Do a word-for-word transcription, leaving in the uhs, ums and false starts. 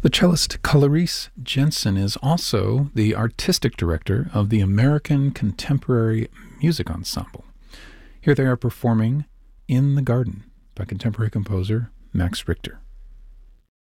The cellist Clarice Jensen is also the artistic director of the American Contemporary Music Ensemble. Here they are performing In the Garden by contemporary composer Max Richter.